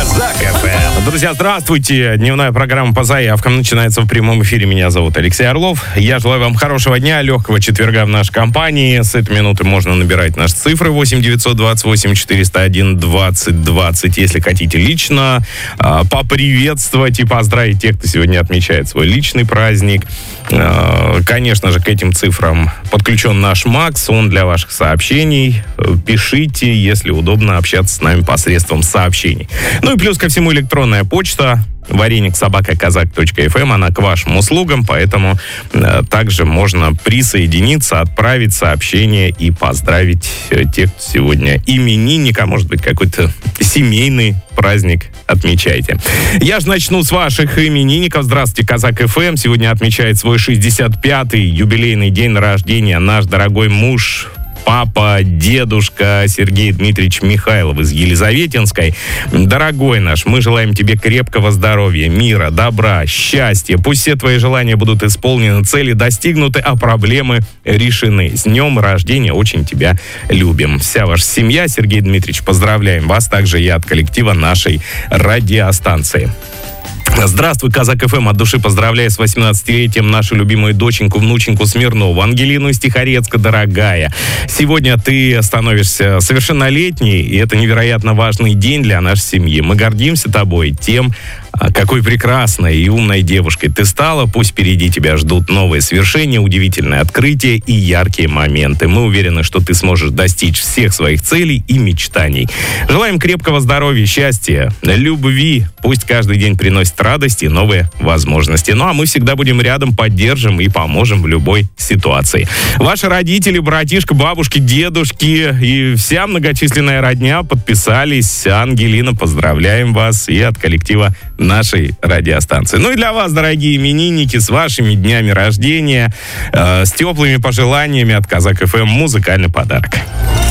Казак ФМ. Друзья, здравствуйте. Дневная программа по заявкам начинается в прямом эфире. Меня зовут Алексей Орлов. Я желаю вам хорошего дня, легкого четверга в нашей компании. С этой минуты можно набирать наши цифры 8 928 401 20 20. Если хотите лично поприветствовать и поздравить тех, кто сегодня отмечает свой личный праздник. Конечно же, к этим цифрам подключен наш Макс. Он для ваших сообщений. Пишите, если удобно общаться с нами посредством сообщений. Ну и плюс ко всему электронная почта вареник@казак.фм, она к вашим услугам, поэтому также можно присоединиться, отправить сообщение и поздравить тех, кто сегодня именинник, а может быть какой-то семейный праздник отмечаете. Я же начну с ваших именинников. Здравствуйте, Казак ФМ. Сегодня отмечает свой 65-й юбилейный день рождения наш дорогой муж, папа, дедушка Сергей Дмитриевич Михайлов из Елизаветинской. Дорогой наш, мы желаем тебе крепкого здоровья, мира, добра, счастья. Пусть все твои желания будут исполнены, цели достигнуты, а проблемы решены. С днем рождения, очень тебя любим. Вся ваша семья, Сергей Дмитриевич, поздравляем вас. Также я от коллектива нашей радиостанции. Здравствуй, Казак ФМ. От души поздравляю с 18-летием нашу любимую доченьку, внученьку Смирнову, Ангелину из Тихорецка, дорогая. Сегодня ты становишься совершеннолетней, и это невероятно важный день для нашей семьи. Мы гордимся тобой, тем, какой прекрасной и умной девушкой ты стала. Пусть впереди тебя ждут новые свершения, удивительные открытия и яркие моменты. Мы уверены, что ты сможешь достичь всех своих целей и мечтаний. Желаем крепкого здоровья, счастья, любви. Пусть каждый день приносит радость и новые возможности. Ну а мы всегда будем рядом, поддержим и поможем в любой ситуации. Ваши родители, братишка, бабушки, дедушки и вся многочисленная родня подписались. Ангелина, поздравляем вас и от коллектива нашей радиостанции. Ну и для вас, дорогие именинники, с вашими днями рождения, с теплыми пожеланиями от Казак ФМ музыкальный подарок.